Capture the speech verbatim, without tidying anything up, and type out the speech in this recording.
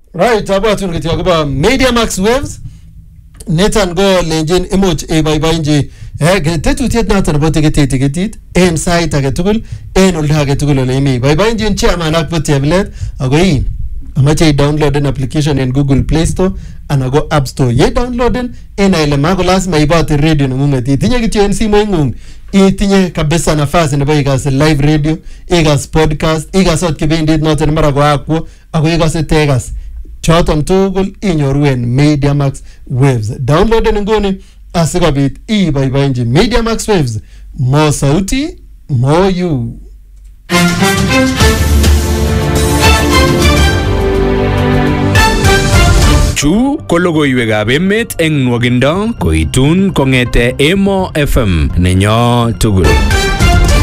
Right, abwatun kityo akobo Media Max Waves. Netan go lenjin imuch ibaibainji eh tetutiet noton nebo tiketit tiketit en site age tugul en oldo age tugul ole imi. Baibainjin chairman ak tablet ago in amache download an application in Google Play Store and go App Store. Ye downloaden en ile mago lazima ibote radio ngunget. Itinye kityo en simoingung. Itinye kabisa nafasi nebo igas live radio, igas podcast, igas ot kibindit noton mara go akwo ago igas tegas. Choton tugul inyoru en Media Max Waves. Downloaden ngoni asikobit ibaibainji Media Max Waves. More sauti, more you. Chu ko logoiwekab emet eng nwogindo koitun kongete Emo F M nenyo tugul.